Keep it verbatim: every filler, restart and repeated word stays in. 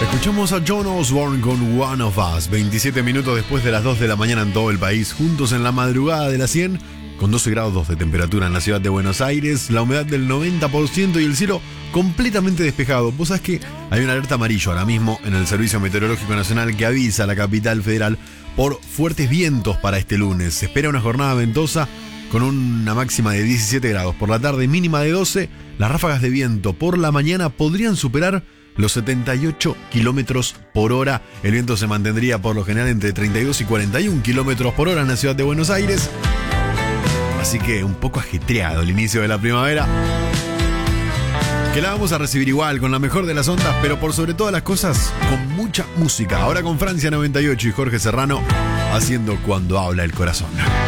Escuchamos a John Osborne con One of Us, veintisiete minutos después de las dos de la mañana en todo el país, juntos en la madrugada de las cien, con doce grados de temperatura en la ciudad de Buenos Aires, la humedad del noventa por ciento y el cielo completamente despejado. Vos sabés que hay una alerta amarillo ahora mismo en el Servicio Meteorológico Nacional que avisa a la capital federal por fuertes vientos para este lunes. Se espera una jornada ventosa con una máxima de diecisiete grados por la tarde, mínima de doce. Las ráfagas de viento por la mañana podrían superar los setenta y ocho kilómetros por hora. El viento se mantendría por lo general entre treinta y dos y cuarenta y un kilómetros por hora en la ciudad de Buenos Aires. Así que un poco ajetreado el inicio de la primavera, que la vamos a recibir igual, con la mejor de las ondas, pero por sobre todas las cosas, con mucha música. Ahora con Francia noventa y ocho y Jorge Serrano haciendo Cuando Habla el Corazón.